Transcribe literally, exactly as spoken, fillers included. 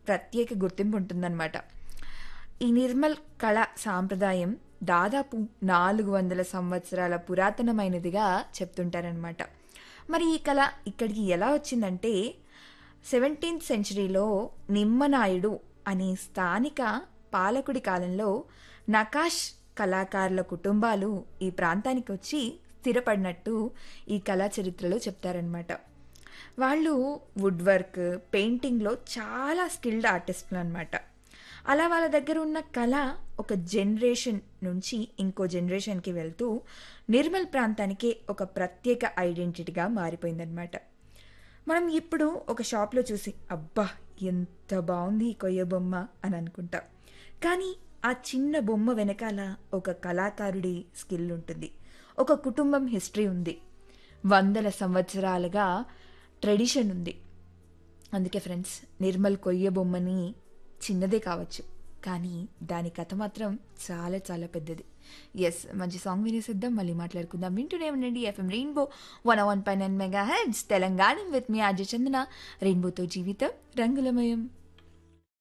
ప్రత్యేక గుర్తింపు ఉంటుందన్నమాట. ఈ నిర్మల్ కళ సాంప్రదాయం దాదాపు నాలుగు వందల సంవత్సరాల పురాతనమైనదిగా చెప్తుంటారనమాట. మరి ఈ కళ ఇక్కడికి ఎలా వచ్చిందంటే సెవెంటీన్త్ సెంచరీలో నిమ్మనాయుడు అనే స్థానిక పాలకుడి కాలంలో నకాష్ కళాకారుల కుటుంబాలు ఈ ప్రాంతానికి వచ్చి స్థిరపడినట్టు ఈ కళా చరిత్రలో చెప్తారనమాట. వాళ్ళు వుడ్ వర్క్, పెయింటింగ్లో చాలా స్కిల్డ్ ఆర్టిస్టులు అనమాట. అలా వాళ్ళ దగ్గర ఉన్న కళ ఒక జనరేషన్ నుంచి ఇంకో జనరేషన్కి వెళ్తూ నిర్మల్ ప్రాంతానికే ఒక ప్రత్యేక ఐడెంటిటీగా మారిపోయిందనమాట. మనం ఇప్పుడు ఒక షాప్లో చూసి అబ్బా ఎంత బాగుంది ఈ కొయ్య బొమ్మ అని అనుకుంటాం. కానీ ఆ చిన్న బొమ్మ వెనకాల ఒక కళాకారుడి స్కిల్ ఉంటుంది, ఒక కుటుంబం హిస్టరీ ఉంది, వందల సంవత్సరాలుగా ట్రెడిషన్ ఉంది. అందుకే ఫ్రెండ్స్, నిర్మల్ కొయ్య బొమ్మని చిన్నదే కావచ్చు, కానీ దాని కథ మాత్రం చాలా చాలా పెద్దది. ఎస్, మంచి సాంగ్ వినేసిద్దాం, మళ్ళీ మాట్లాడుకుందాం. వింటూనే ఉండండి FM rainbow one one pi nine mega heads Telangana with me Ajay చందన. రెయిన్బోతో జీవితం రంగులమయం.